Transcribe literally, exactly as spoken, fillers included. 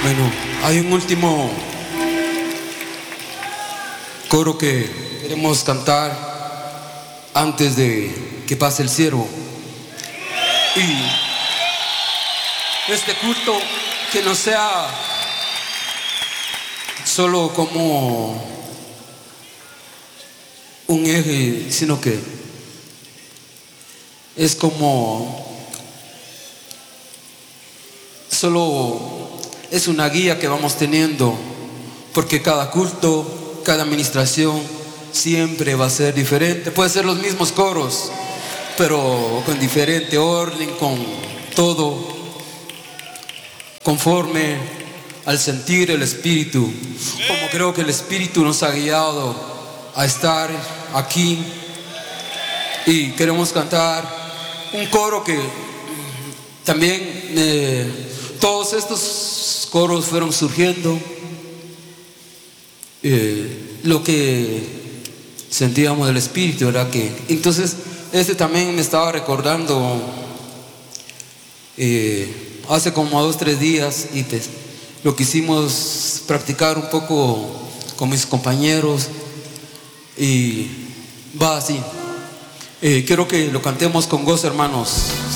Bueno, hay un último coro que queremos cantar antes de que pase el siervo. Y este culto que no sea solo como un eje, sino que es como solo es una guía que vamos teniendo, porque cada culto, cada administración siempre va a ser diferente. Puede ser los mismos coros, pero con diferente orden, con todo conforme al sentir el Espíritu, como creo que el Espíritu nos ha guiado a estar aquí. Y queremos cantar un coro que también eh, todos estos coros fueron surgiendo eh, lo que sentíamos del Espíritu, ¿verdad? Que entonces este también me estaba recordando eh, hace como dos tres días, y te, lo quisimos practicar un poco con mis compañeros, y va así. Eh, quiero que lo cantemos con gozo, hermanos.